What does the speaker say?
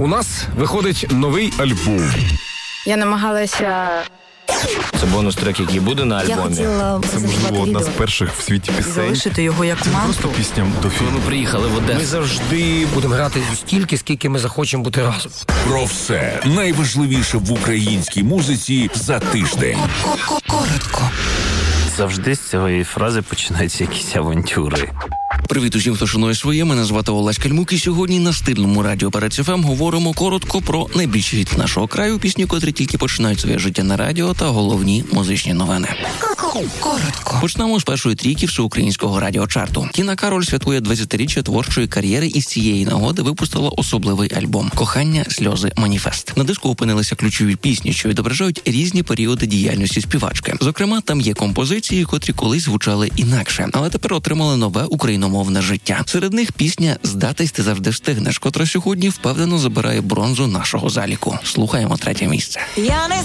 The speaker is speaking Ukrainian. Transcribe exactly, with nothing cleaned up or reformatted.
У нас виходить новий альбом. Я намагалася... Це бонус-трек, який буде на альбомі. Я хотіла Це, можливо, одна з перших в світі пісень. залишити його як Це не мантру. просто пісня до Коли фільму. ми приїхали в Одесу. Ми завжди будемо грати стільки, скільки ми захочемо бути разом. Про все найважливіше в українській музиці за тиждень. Коротко. Завжди з цієї фрази починаються якісь авантюри. Привіт усім, хто шанує своє. Мене звати Олесь Кальмук, і сьогодні на стильному радіо Перець еф ем говоримо коротко про найбільші хіти нашого краю, пісні, котрі тільки починають своє життя на радіо, та головні музичні новини. Коротко. Почнемо з першої трійки всеукраїнського радіочарту. Тіна Кароль святкує двадцятиріччя творчої кар'єри і з цієї нагоди випустила особливий альбом «Кохання, сльози, маніфест». На диску опинилися ключові пісні, що відображають різні періоди діяльності співачки. Зокрема, там є композиції, котрі колись звучали інакше, але тепер отримали нове україномовне життя. Серед них пісня «Здатись ти завжди встигнеш», котра сьогодні впевнено забирає бронзу нашого заліку. Слухаємо третє місце. Я не